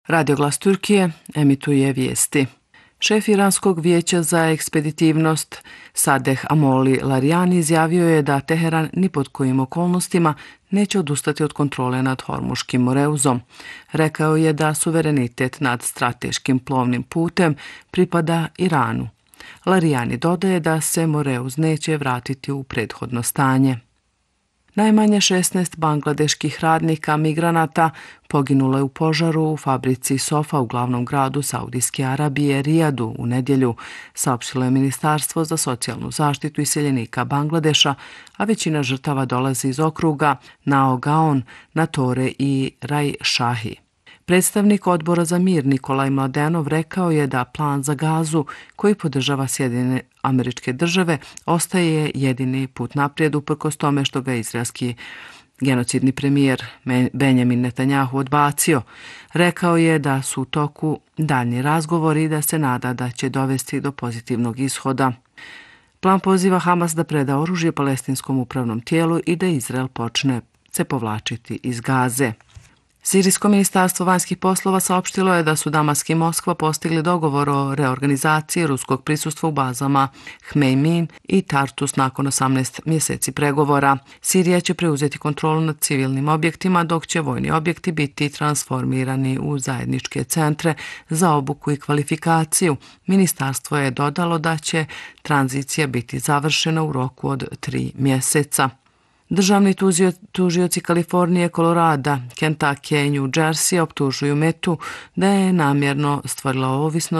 Radio Glas Turkije emituje vijesti. Šef Iranskog vijeća za ekspeditivnost Sadeh Amoli Larijani izjavio je da Teheran ni pod kojim okolnostima neće odustati od kontrole nad Hormuškim moreuzom. Rekao je da suverenitet nad strateškim plovnim putem pripada Iranu. Larijani dodaje da se moreuz neće vratiti u prethodno stanje. Najmanje 16 bangladeških radnika migranata poginulo je u požaru u fabrici Sofa u glavnom gradu Saudijske Arabije, Rijadu, u nedjelju, saopštilo je Ministarstvo za socijalnu zaštitu iseljenika Bangladeša, a većina žrtava dolazi iz okruga Nagaon, Natore i Rajšahi. Predstavnik Odbora za mir Nikolaj Mladenov rekao je da plan za Gazu, koji podržava Sjedinjene Američke Države, ostaje jedini put naprijed uprkos tome što ga izraelski genocidni premijer Benjamin Netanjahu odbacio. Rekao je da su u toku daljnji razgovori i da se nada da će dovesti do pozitivnog ishoda. Plan poziva Hamas da preda oružje palestinskom upravnom tijelu i da Izrael počne se povlačiti iz Gaze. Sirijsko ministarstvo vanjskih poslova saopštilo je da su Damask i Moskva postigli dogovor o reorganizaciji ruskog prisustva u bazama Hmejmin i Tartus nakon 18 mjeseci pregovora. Sirija će preuzeti kontrolu nad civilnim objektima, dok će vojni objekti biti transformirani u zajedničke centre za obuku i kvalifikaciju. Ministarstvo je dodalo da će tranzicija biti završena u roku od 3 mjeseca. Državni tužioci Kalifornije, Kolorada, Kentakija i New Jersey optužuju Metu da je namjerno stvorila ovisnost